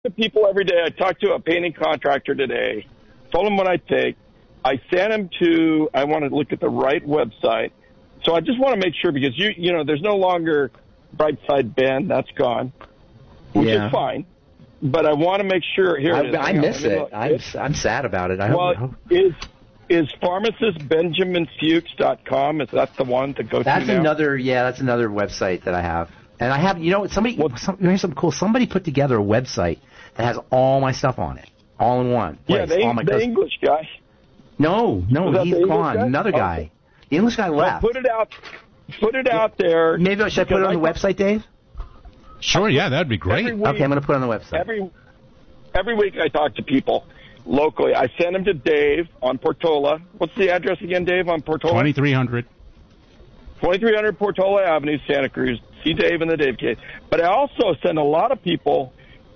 to people every day. I talk to a painting contractor today, told him what I take. I sent him to, I want to look at the right website. So I just want to make sure, because, you know, there's no longer Brightside Ben. That's gone, which is fine. But I want to make sure. Here it is. I miss it. I'm sad about it. Is pharmacistbenjaminfuchs.com, is that the one to go to now? That's another website that I have. And I have, here's something cool. Somebody put together a website that has all my stuff on it, all in one place. Yeah, the English guy. No, he's gone. Another guy. The English guy left. Well, put it out there. Maybe should I put it on the website, Dave? Sure, yeah, that'd be great. Okay, I'm going to put it on the website. Every week I talk to people locally. I send them to Dave on Portola. What's the address again, Dave, on Portola? 2300 Portola Avenue, Santa Cruz. See Dave in the Dave case. But I also send a lot of people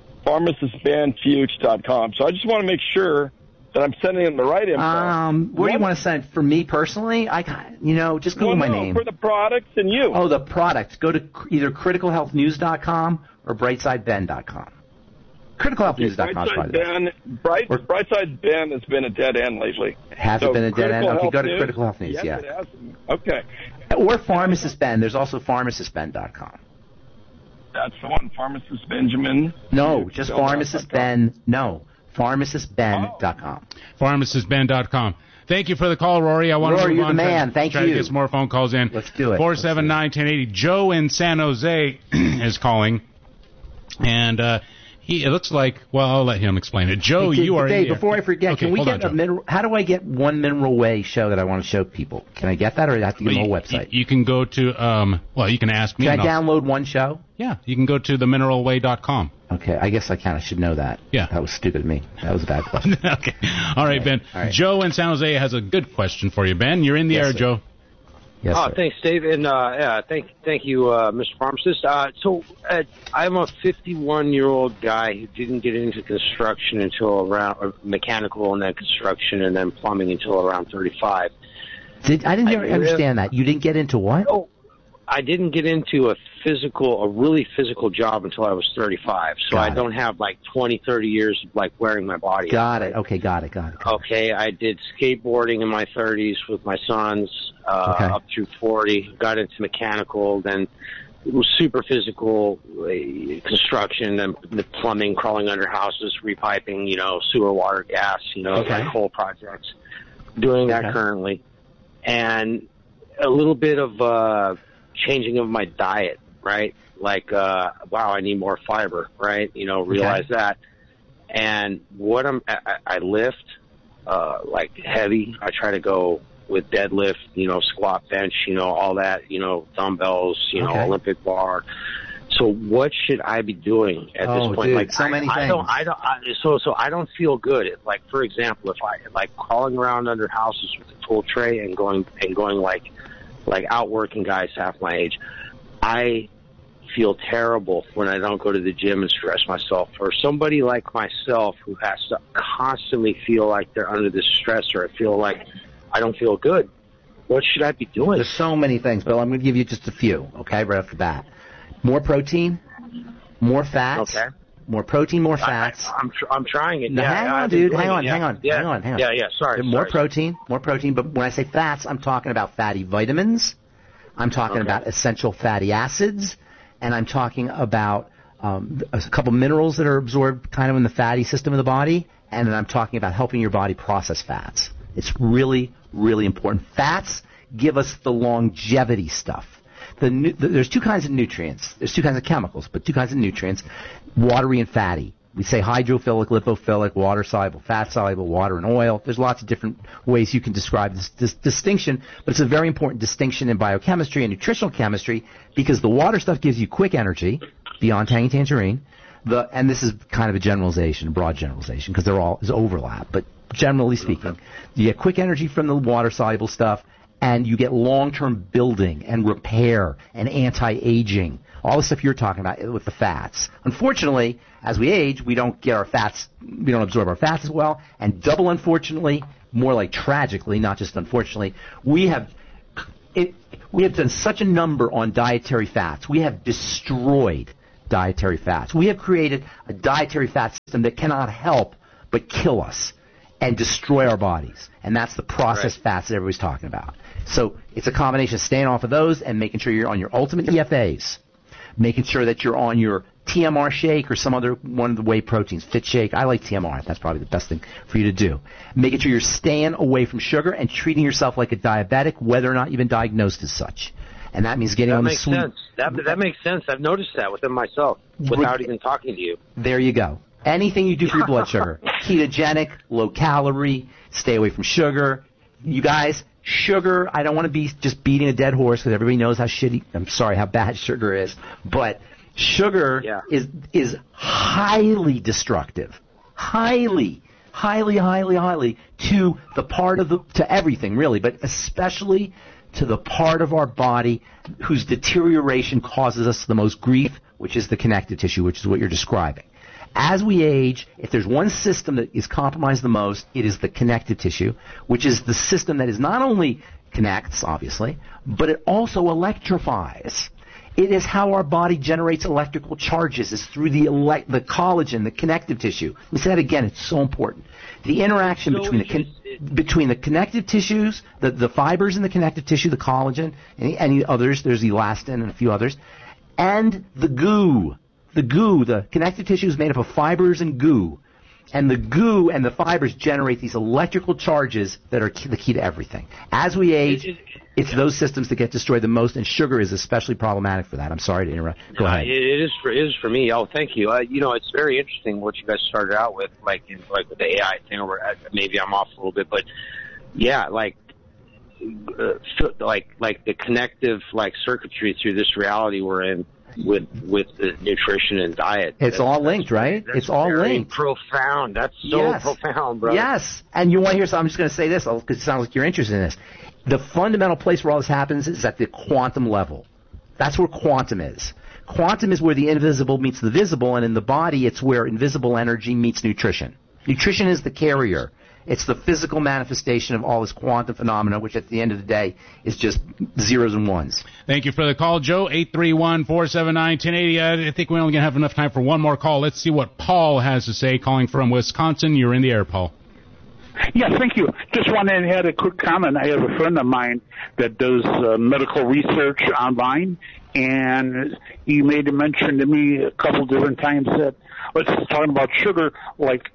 pharmacistbenfuchs.com. So I just want to make sure that I'm sending them the right info. Where do you want to send it? For me personally? Just Google my name. For the products and you. Oh, the products. Go to either criticalhealthnews.com or brightsideben.com. Criticalhealthnews.com is probably the best. Brightside Ben has been a dead end lately. Has it been a dead end? Okay, go to Critical Health News, Yes, it has. Okay. Or Pharmacist Ben. There's also pharmacistben.com. That's the one, Pharmacist Benjamin. No, just Pharmacist Ben. No, pharmacistben.com. Pharmacistben.com. Thank you for the call, Rory. I want to move you're on. The man. Thank you. Try to get some more phone calls in. Let's do it. 479-1080. Joe in San Jose is calling, and it looks like, I'll let him explain it. Joe, you are Dave, before I forget, okay, can we get how do I get one Mineral Way show that I want to show people? Can I get that, or do I have to get a whole website? You can go to, you can ask me. Can I download one show? Yeah, you can go to themineralway.com. Okay, I guess I can. I should know that. Yeah. That was stupid of me. That was a bad question. Okay. All right, Ben. All right. Joe in San Jose has a good question for you, Ben. You're in the air, sir. Joe. Yes, sir. Thanks, Dave, and thank you, Mr. Pharmacist. I'm a 51-year-old guy who didn't get into construction until around mechanical, and then construction, and then plumbing until around 35. I didn't understand that. You didn't get into what? Oh, I didn't get into a really physical job until I was 35. So I don't have 20, 30 years of wearing my body. Got it. Okay, got it. Okay, I did skateboarding in my 30s with my sons up through 40. Got into mechanical, then it was super physical construction, then the plumbing, crawling under houses, repiping, sewer, water, gas, whole projects. Doing that currently, and a little bit of changing of my diet, right? I need more fiber, right? Realize that. And I lift, heavy. I try to go with deadlift, squat, bench, all that, dumbbells, Olympic bar. So what should I be doing at this point? Dude, so many things. So I don't feel good. For example, if I crawling around under houses with a tool tray and going out working guys half my age, I feel terrible when I don't go to the gym and stress myself. For somebody like myself who has to constantly feel like they're under this stress, or I feel like I don't feel good, what should I be doing? There's so many things, Bill. I'm going to give you just a few, okay, right off the bat. More protein, more fats. Okay. More protein, more fats. I'm trying it. No, hang on, dude. Hang on. Yeah. Sorry. More protein. But when I say fats, I'm talking about fatty vitamins. I'm talking about essential fatty acids, and I'm talking about a couple minerals that are absorbed kind of in the fatty system of the body, and then I'm talking about helping your body process fats. It's really, really important. Fats give us the longevity stuff. There's two kinds of nutrients. There's two kinds of chemicals, but two kinds of nutrients, watery and fatty. We say hydrophilic, lipophilic, water-soluble, fat-soluble, water and oil. There's lots of different ways you can describe this distinction, but it's a very important distinction in biochemistry and nutritional chemistry, because the water stuff gives you quick energy beyond tangy tangerine. And this is kind of a generalization, a broad generalization, because there's overlap. But generally speaking, you get quick energy from the water-soluble stuff, and you get long-term building and repair and anti-aging, all the stuff you're talking about with the fats. Unfortunately, as we age, we don't absorb our fats as well, and double unfortunately, more like tragically, not just unfortunately, we have done such a number on dietary fats. We have destroyed dietary fats. We have created a dietary fat system that cannot help but kill us and destroy our bodies. And that's the processed fats that everybody's talking about. So it's a combination of staying off of those and making sure you're on your ultimate EFAs, making sure that you're on your TMR shake or some other one of the whey proteins, Fit Shake. I like TMR. That's probably the best thing for you to do. Making sure you're staying away from sugar and treating yourself like a diabetic, whether or not you've been diagnosed as such. And that means getting on the sweet. That makes sense. I've noticed that within myself without even talking to you. There you go. Anything you do for your blood sugar. Ketogenic, low calorie, stay away from sugar. You guys, sugar, I don't want to be just beating a dead horse because everybody knows how bad sugar is. But sugar is highly destructive. Highly to the part of to everything really, but especially to the part of our body whose deterioration causes us the most grief, which is the connective tissue, which is what you're describing. As we age, if there's one system that is compromised the most, it is the connective tissue, which is the system that is not only connects, obviously, but it also electrifies. It is how our body generates electrical charges. It's through the collagen, the connective tissue. Let me say that again. It's so important. The interaction between the connective tissues, the fibers in the connective tissue, the collagen, any others, there's elastin and a few others, and the goo. The connective tissue is made up of fibers and goo. And the goo and the fibers generate these electrical charges that are the key to everything. As we age, it's those systems that get destroyed the most, and sugar is especially problematic for that. I'm sorry to interrupt. Go ahead. It is for me. Oh, thank you. It's very interesting what you guys started out with, like with the AI thing. Or maybe I'm off a little bit, but yeah, like the connective circuitry through this reality we're in. With the nutrition and diet. It's all linked, right? It's all linked. Profound. That's so profound, bro. Yes. And you want to hear something? I'm just going to say this because it sounds like you're interested in this. The fundamental place where all this happens is at the quantum level. That's where quantum is. Quantum is where the invisible meets the visible, and in the body, it's where invisible energy meets nutrition. Nutrition is the carrier. It's the physical manifestation of all this quantum phenomena, which at the end of the day is just zeros and ones. Thank you for the call, Joe. 831-479-1080. I think we're only going to have enough time for one more call. Let's see what Paul has to say, calling from Wisconsin. You're in the air, Paul. Yeah, thank you. Just wanted to add a quick comment. I have a friend of mine that does medical research online, and he made a mention to me a couple different times that, let's talking about sugar, like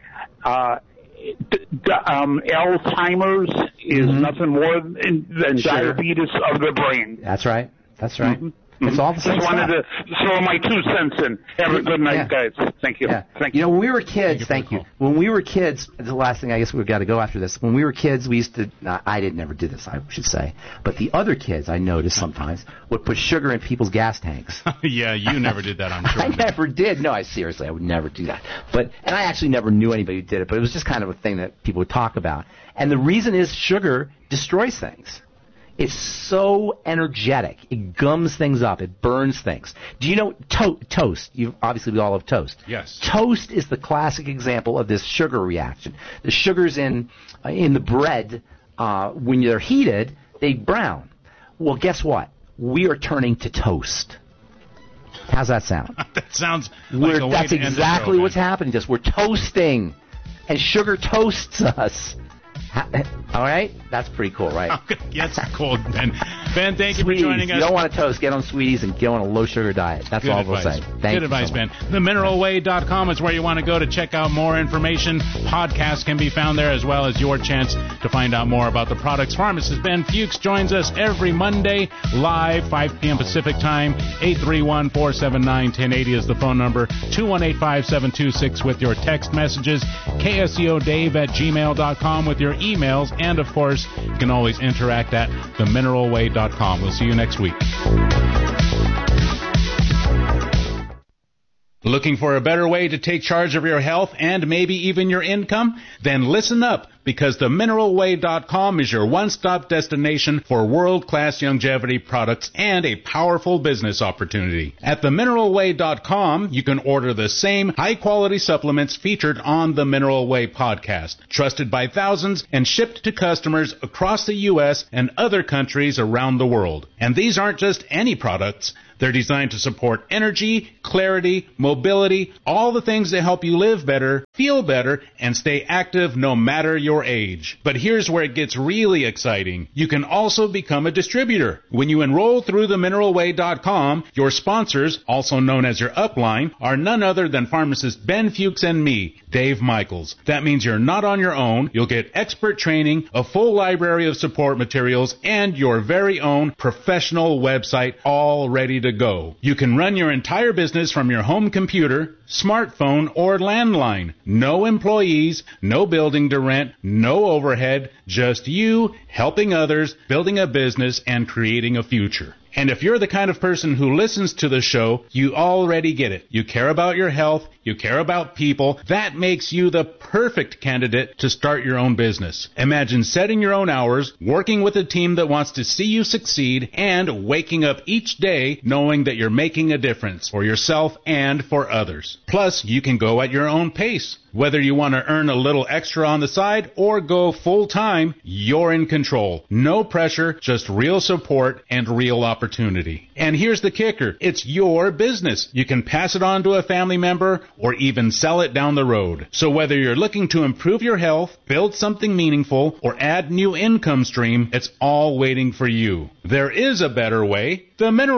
Alzheimer's is nothing more than diabetes of the brain. That's right. Mm-hmm. It's all the same stuff. Just wanted to throw my 2 cents in. Have a good night, guys. Thank you. Yeah. Thank you. When we were kids, When we were kids, the last thing I guess we've got to go after this. When we were kids, we used to, I never did this, I should say, but the other kids I noticed sometimes would put sugar in people's gas tanks. Yeah, you never did that, I'm sure. I never did. No, I would never do that. And I actually never knew anybody who did it, but it was just kind of a thing that people would talk about. And the reason is sugar destroys things. It's so energetic. It gums things up. It burns things. Do you know toast? We all have toast. Yes. Toast is the classic example of this sugar reaction. The sugars in the bread, when they're heated, they brown. Well, guess what? We are turning to toast. How's that sound? That sounds like a way That's to end exactly the show, what's happening to us. We're toasting, and sugar toasts us. All right? That's pretty cool, right? Yes, cool, Ben. Ben, thank you for joining us. If you don't want a toast, get on Sweeties and get on a low-sugar diet. That's all we'll say. Good advice, Ben. TheMineralWay.com is where you want to go to check out more information. Podcasts can be found there, as well as your chance to find out more about the products. Pharmacist Ben Fuchs joins us every Monday, live, 5 p.m. Pacific Time. 831-479-1080 is the phone number. 218-5726 with your text messages. KSEODave@gmail.com with your emails. And, of course, you can always interact at TheMineralWay.com. We'll see you next week. Looking for a better way to take charge of your health and maybe even your income? Then listen up. because themineralway.com is your one-stop destination for world-class longevity products and a powerful business opportunity. At themineralway.com, you can order the same high-quality supplements featured on the Mineral Way podcast, trusted by thousands and shipped to customers across the U.S. and other countries around the world. And these aren't just any products. They're designed to support energy, clarity, mobility, all the things that help you live better, feel better, and stay active no matter your age. But here's where it gets really exciting. You can also become a distributor. When you enroll through themineralway.com, your sponsors, also known as your upline, are none other than pharmacist Ben Fuchs and me, Dave Michaels. That means you're not on your own. You'll get expert training, a full library of support materials, and your very own professional website all ready to go. You can run your entire business from your home computer, smartphone, or landline. No employees, no building to rent, no overhead, just you helping others, building a business, and creating a future. And if you're the kind of person who listens to the show, you already get it. You care about your health, you care about people. That makes you the perfect candidate to start your own business. Imagine setting your own hours, working with a team that wants to see you succeed, and waking up each day knowing that you're making a difference for yourself and for others. Plus, you can go at your own pace. Whether you want to earn a little extra on the side or go full-time, you're in control. No pressure, just real support and real opportunity. And here's the kicker. It's your business. You can pass it on to a family member or even sell it down the road. So whether you're looking to improve your health, build something meaningful, or add new income stream, it's all waiting for you. There is a better way.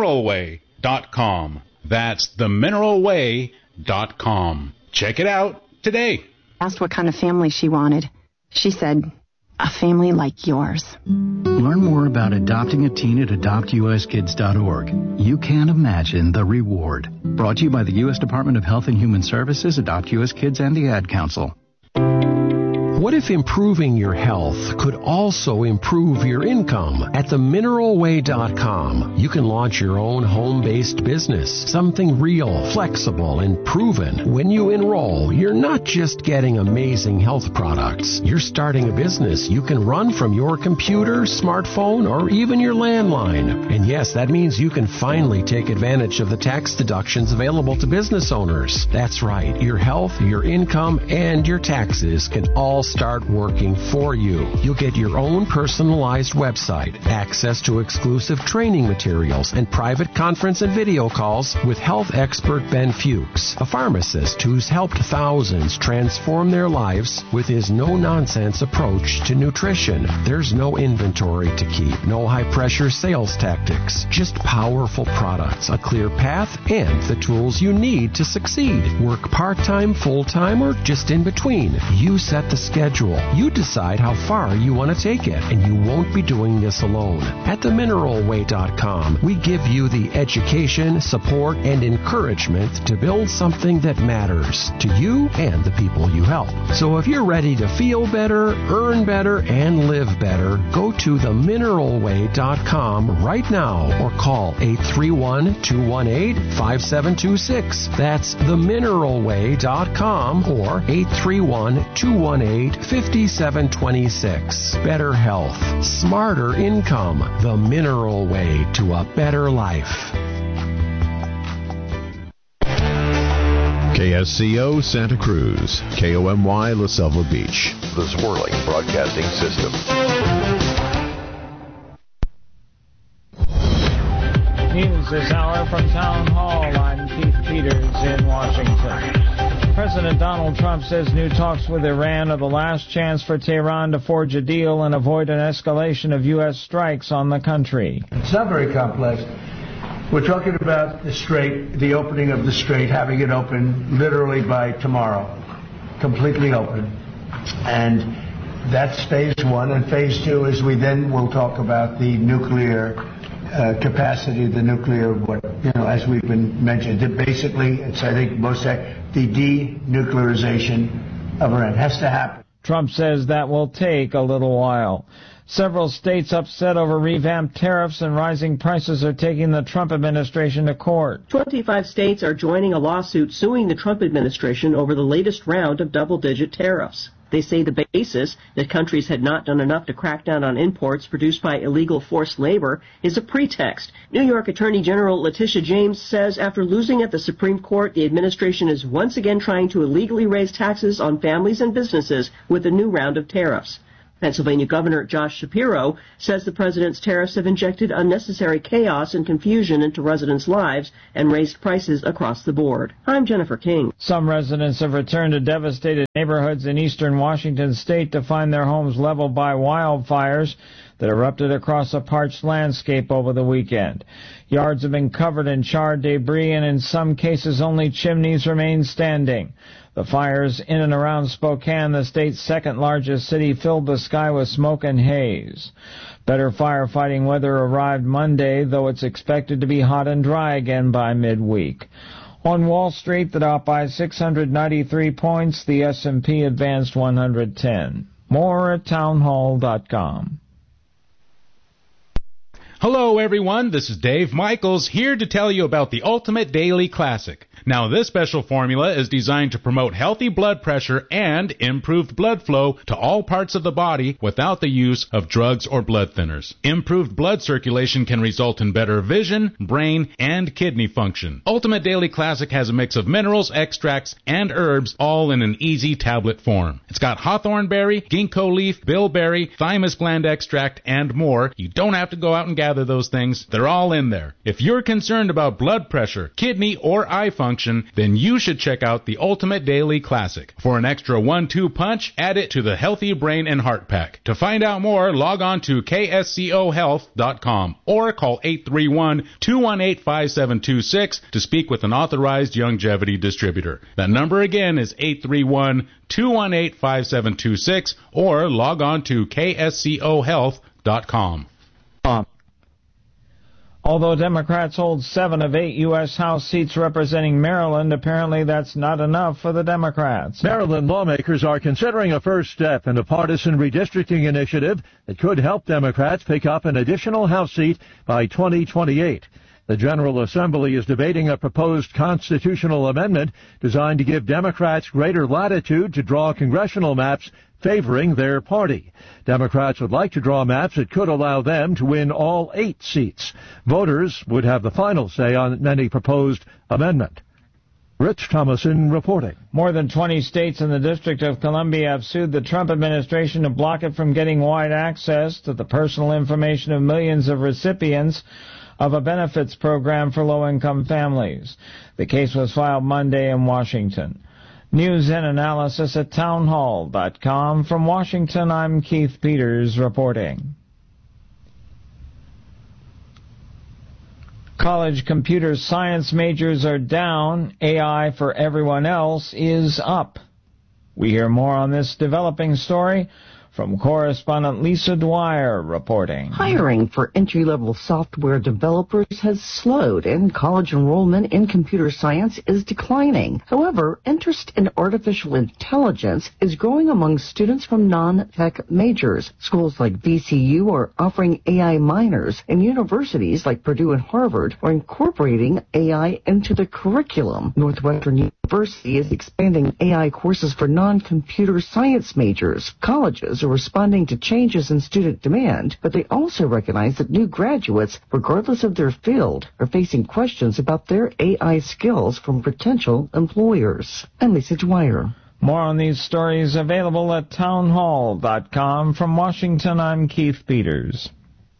TheMineralWay.com. That's TheMineralWay.com. Check it out today. Asked what kind of family she wanted. She said, a family like yours. Learn more about adopting a teen at adoptuskids.org. You can't imagine the reward. Brought to you by the U.S. Department of Health and Human Services, Adopt U.S. Kids, and the Ad Council. What if improving your health could also improve your income? At themineralway.com, you can launch your own home-based business, something real, flexible, and proven. When you enroll, you're not just getting amazing health products. You're starting a business you can run from your computer, smartphone, or even your landline. And yes, that means you can finally take advantage of the tax deductions available to business owners. That's right. Your health, your income, and your taxes can all start working for you. You'll get your own personalized website, access to exclusive training materials, and private conference and video calls with health expert Ben Fuchs, a pharmacist who's helped thousands transform their lives with his no-nonsense approach to nutrition. There's no inventory to keep, no high-pressure sales tactics, just powerful products, a clear path, and the tools you need to succeed. Work part-time, full-time, or just in between. You set the schedule. You decide how far you want to take it, and you won't be doing this alone. At themineralway.com, we give you the education, support, and encouragement to build something that matters to you and the people you help. So if you're ready to feel better, earn better, and live better, go to themineralway.com right now or call 831-218-5726. That's themineralway.com or 831-218-5726. Better health, smarter income, the Mineral Way to a better life. KSCO Santa Cruz, KOMY La Selva Beach, the Swirling Broadcasting System. News this hour from Town Hall. I'm Keith Peters in Washington. President Donald Trump says new talks with Iran are the last chance for Tehran to forge a deal and avoid an escalation of U.S. strikes on the country. It's not very complex. We're talking about the Strait, the opening of the Strait, having it open literally by tomorrow, completely open. And that's phase one. And phase two is we then will talk about the nuclear capacity, the nuclear, as we've been mentioned. Basically, it's, I think most say, the denuclearization of Iran has to happen. Trump says that will take a little while. Several states upset over revamped tariffs and rising prices are taking the Trump administration to court. 25 states are joining a lawsuit suing the Trump administration over the latest round of double-digit tariffs. They say the basis that countries had not done enough to crack down on imports produced by illegal forced labor is a pretext. New York Attorney General Letitia James says after losing at the Supreme Court, the administration is once again trying to illegally raise taxes on families and businesses with a new round of tariffs. Pennsylvania Governor Josh Shapiro says the president's tariffs have injected unnecessary chaos and confusion into residents' lives and raised prices across the board. I'm Jennifer King. Some residents have returned to devastated neighborhoods in eastern Washington state to find their homes leveled by wildfires that erupted across a parched landscape over the weekend. Yards have been covered in charred debris, and in some cases only chimneys remain standing. The fires in and around Spokane, the state's second-largest city, filled the sky with smoke and haze. Better firefighting weather arrived Monday, though it's expected to be hot and dry again by midweek. On Wall Street, the Dow by 693 points, the S&P advanced 110. More at townhall.com. Hello, everyone. This is Dave Michaels here to tell you about the Ultimate Daily Classic. Now, this special formula is designed to promote healthy blood pressure and improved blood flow to all parts of the body without the use of drugs or blood thinners. Improved blood circulation can result in better vision, brain, and kidney function. Ultimate Daily Classic has a mix of minerals, extracts, and herbs, all in an easy tablet form. It's got hawthorn berry, ginkgo leaf, bilberry, thymus gland extract, and more. You don't have to go out and gather those things. They're all in there. If you're concerned about blood pressure, kidney, or eye function, then you should check out the Ultimate Daily Classic. For an extra 1-2 punch, add it to the Healthy Brain and Heart Pack. To find out more, log on to kscohealth.com or call 831-218-5726 to speak with an authorized longevity distributor. That number again is 831-218-5726 or log on to kscohealth.com. Although Democrats hold 7 of 8 U.S. House seats representing Maryland, apparently that's not enough for the Democrats. Maryland lawmakers are considering a first step in a partisan redistricting initiative that could help Democrats pick up an additional House seat by 2028. The General Assembly is debating a proposed constitutional amendment designed to give Democrats greater latitude to draw congressional maps favoring their party. Democrats would like to draw maps that could allow them to win all 8 seats. Voters would have the final say on any proposed amendment. Rich Thomason reporting. More than 20 states and the District of Columbia have sued the Trump administration to block it from getting wide access to the personal information of millions of recipients of a benefits program for low-income families. The case was filed Monday in Washington. News and analysis at townhall.com. From Washington, I'm Keith Peters reporting. College computer science majors are down. AI for everyone else is up. We hear more on this developing story from correspondent Lisa Dwyer reporting. Hiring for entry-level software developers has slowed, and college enrollment in computer science is declining. However, interest in artificial intelligence is growing among students from non-tech majors. Schools like VCU are offering AI minors, and universities like Purdue and Harvard are incorporating AI into the curriculum. Northwestern University is expanding AI courses for non-computer science majors. Colleges are responding to changes in student demand, but they also recognize that new graduates, regardless of their field, are facing questions about their AI skills from potential employers. I'm Lisa Dwyer. More on these stories available at townhall.com. From Washington, I'm Keith Peters.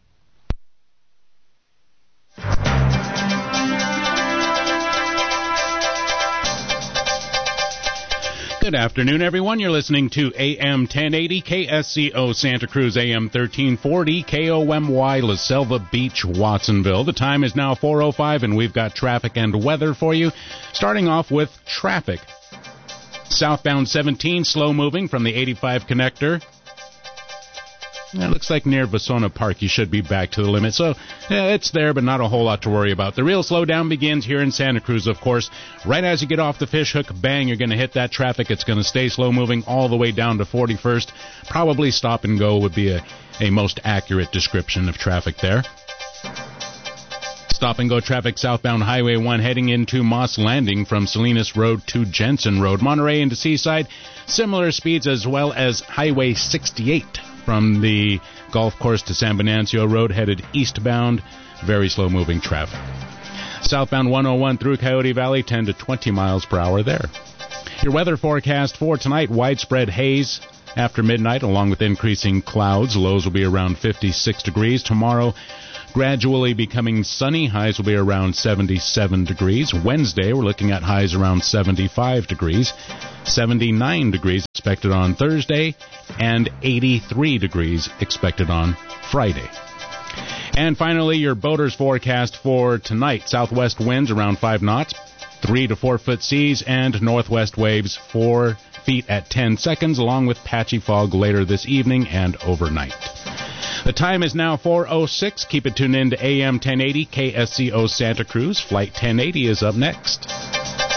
Good afternoon, everyone. You're listening to AM 1080 KSCO Santa Cruz, AM 1340 KOMY La Selva Beach, Watsonville. The time is now 4:05, and we've got traffic and weather for you. Starting off with traffic. Southbound 17, slow moving from the 85 connector. It looks like near Vasona Park you should be back to the limit. So it's there, but not a whole lot to worry about. The real slowdown begins here in Santa Cruz, of course. Right as you get off the Fishhook, bang, you're going to hit that traffic. It's going to stay slow moving all the way down to 41st. Probably stop and go would be a most accurate description of traffic there. Stop-and-go traffic southbound Highway 1 heading into Moss Landing from Salinas Road to Jensen Road. Monterey into Seaside, similar speeds as well as Highway 68 from the golf course to San Venancio Road headed eastbound. Very slow-moving traffic. Southbound 101 through Coyote Valley, 10 to 20 miles per hour there. Your weather forecast for tonight, widespread haze after midnight along with increasing clouds. Lows will be around 56 degrees. Tomorrow, gradually becoming sunny. Highs will be around 77 degrees. Wednesday, we're looking at highs around 75 degrees. 79 degrees expected on Thursday, and 83 degrees expected on Friday. And finally, your boater's forecast for tonight. Southwest winds around 5 knots, 3 to 4 foot seas, and northwest waves 4 feet at 10 seconds, along with patchy fog later this evening and overnight. The time is now 4:06. Keep it tuned in to AM 1080 KSCO Santa Cruz. Flight 1080 is up next.